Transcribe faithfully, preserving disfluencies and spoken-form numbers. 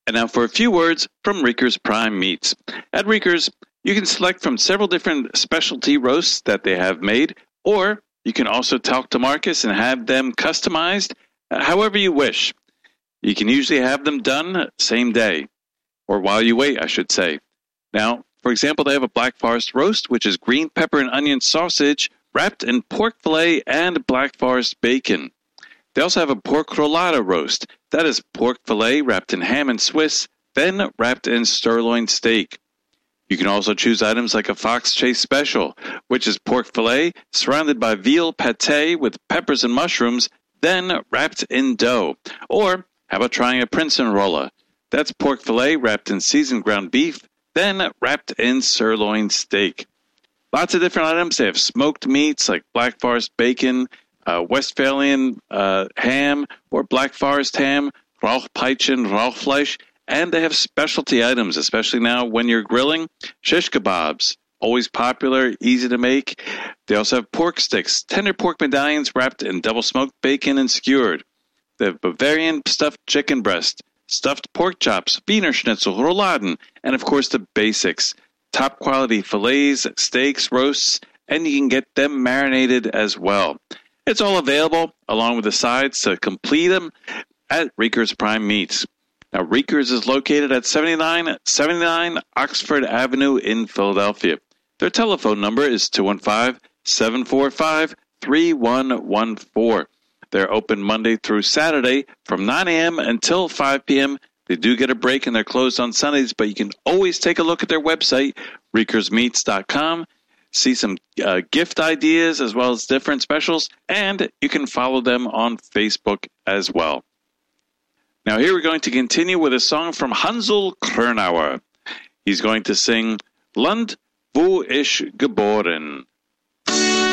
And now for a few words from Rieker's Prime Meats. At Rieker's, you can select from several different specialty roasts that they have made, or you can also talk to Marcus and have them customized however you wish. You can usually have them done same day, or while you wait, I should say. Now, for example, they have a Black Forest roast, which is green pepper and onion sausage wrapped in pork fillet and Black Forest bacon. They also have a pork rollada roast. That is pork fillet wrapped in ham and Swiss, then wrapped in sirloin steak. You can also choose items like a Fox Chase Special, which is pork fillet surrounded by veal pate with peppers and mushrooms, then wrapped in dough. Or how about trying a Princeton Rolla? That's pork fillet wrapped in seasoned ground beef, then wrapped in sirloin steak. Lots of different items. They have smoked meats like Black Forest bacon, uh, Westphalian uh, ham, or Black Forest ham, Rauchpeitchen, Rauchfleisch, and they have specialty items, especially now when you're grilling. Shish kebabs, always popular, easy to make. They also have pork sticks, tender pork medallions wrapped in double-smoked bacon and skewered. They have Bavarian stuffed chicken breast, stuffed pork chops, Wiener Schnitzel, rouladen, and of course the basics. Top quality fillets, steaks, roasts, and you can get them marinated as well. It's all available, along with the sides to complete them, at Rieker's Prime Meats. Now, Rieker's is located at seventy-nine seventy-nine Oxford Avenue in Philadelphia. Their telephone number is two one five, seven four five, three one one four. They're open Monday through Saturday from nine a.m. until five p.m. They do get a break and they're closed on Sundays, but you can always take a look at their website, riekers meats dot com, see some uh, gift ideas as well as different specials, and you can follow them on Facebook as well. Now here we're going to continue with a song from Hansel Kernauer. He's going to sing Land, wo ich geboren.